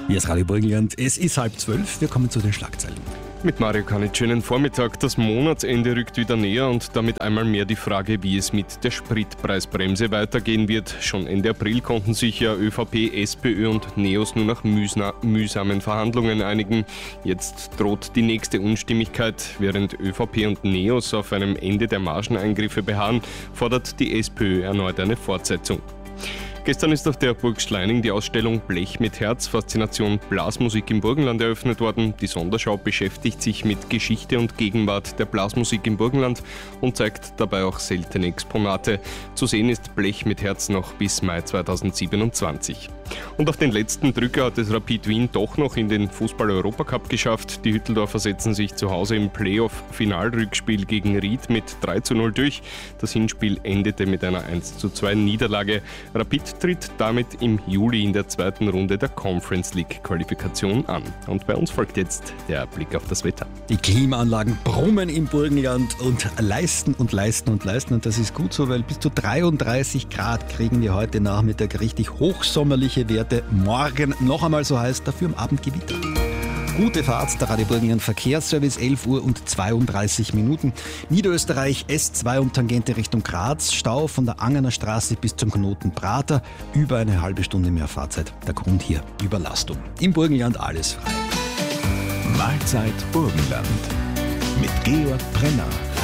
Hier ist Radio Burgenland. Es ist 11:30. Wir kommen zu den Schlagzeilen. Mit Mario Kanitsch, schönen Vormittag. Das Monatsende rückt wieder näher und damit einmal mehr die Frage, wie es mit der Spritpreisbremse weitergehen wird. Schon Ende April konnten sich ja ÖVP, SPÖ und NEOS nur nach mühsamen Verhandlungen einigen. Jetzt droht die nächste Unstimmigkeit. Während ÖVP und NEOS auf einem Ende der Margeneingriffe beharren, fordert die SPÖ erneut eine Fortsetzung. Gestern ist auf der Burg Schleining die Ausstellung Blech mit Herz, Faszination Blasmusik im Burgenland eröffnet worden. Die Sonderschau beschäftigt sich mit Geschichte und Gegenwart der Blasmusik im Burgenland und zeigt dabei auch seltene Exponate. Zu sehen ist Blech mit Herz noch bis Mai 2027. Und auf den letzten Drücker hat es Rapid Wien doch noch in den Fußball-Europacup geschafft. Die Hütteldorfer setzen sich zu Hause im Playoff-Finalrückspiel gegen Ried mit 3:0 durch. Das Hinspiel endete mit einer 1:2 Niederlage. Rapid tritt damit im Juli in der zweiten Runde der Conference League Qualifikation an. Und bei uns folgt jetzt der Blick auf das Wetter. Die Klimaanlagen brummen im Burgenland und leisten und leisten und leisten. Und das ist gut so, weil bis zu 33 Grad kriegen wir heute Nachmittag richtig hochsommerliche Werte. Morgen noch einmal so heiß, dafür am Abend Gewitter. Gute Fahrt, der Radio Burgenland Verkehrsservice, 11 Uhr und 32 Minuten. Niederösterreich S2 und Tangente Richtung Graz. Stau von der Angener Straße bis zum Knoten Prater. Über eine halbe Stunde mehr Fahrzeit. Der Grund hier: Überlastung. Im Burgenland alles frei. Mahlzeit Burgenland mit Georg Brenner.